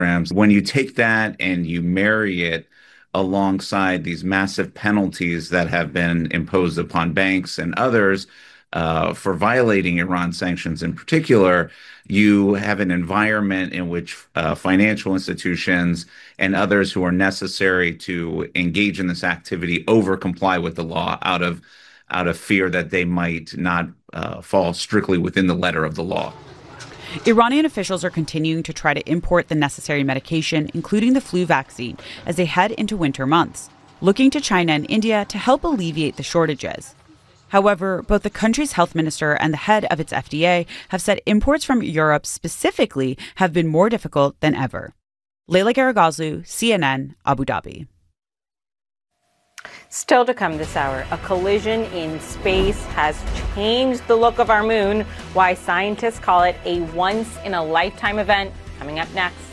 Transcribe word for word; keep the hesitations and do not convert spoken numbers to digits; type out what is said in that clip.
programs. When you take that and you marry it alongside these massive penalties that have been imposed upon banks and others uh, for violating Iran sanctions in particular, you have an environment in which uh, financial institutions and others who are necessary to engage in this activity over comply with the law out of out of fear that they might not uh, fall strictly within the letter of the law. Iranian officials are continuing to try to import the necessary medication, including the flu vaccine, as they head into winter months, looking to China and India to help alleviate the shortages. However, both the country's health minister and the head of its F D A have said imports from Europe specifically have been more difficult than ever. Leila Garagazlu, C N N, Abu Dhabi. Still to come this hour, a collision in space has changed the look of our moon. Why scientists call it a once-in-a-lifetime event. Coming up next.